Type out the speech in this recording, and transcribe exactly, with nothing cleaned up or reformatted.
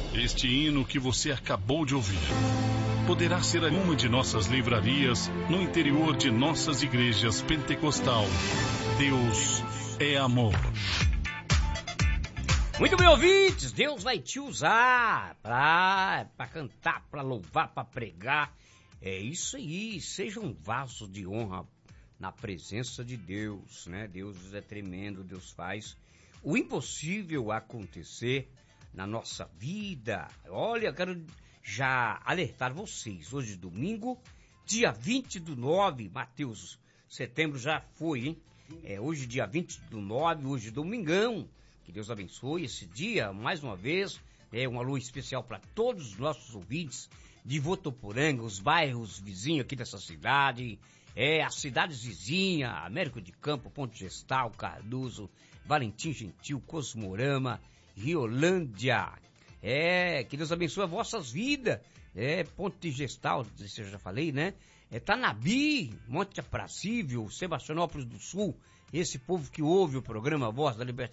Este hino que você acabou de ouvir poderá ser uma de nossas livrarias no interior de nossas igrejas pentecostal. Deus é amor. Muito bem, ouvintes, Deus vai te usar pra, pra cantar, pra louvar, pra pregar. É isso aí, seja um vaso de honra na presença de Deus, né? Deus é tremendo, Deus faz o impossível acontecer na nossa vida. Olha, eu quero já alertar vocês, hoje domingo, dia vinte do nove, Mateus, setembro já foi, hein? É hoje dia vinte do nove, hoje domingão. Que Deus abençoe esse dia, mais uma vez, é um alô especial para todos os nossos ouvintes de Votuporanga, os bairros vizinhos aqui dessa cidade, é, as cidades vizinhas, Américo de Campo, Ponte Gestal, Cardoso, Valentim Gentil, Cosmorama, Riolândia, é, que Deus abençoe as vossas vidas, é, Ponte Gestal, não sei se eu já falei, né, é, Tanabi, Monte Apracível, Sebastianópolis do Sul, esse povo que ouve o programa Voz da Libertação,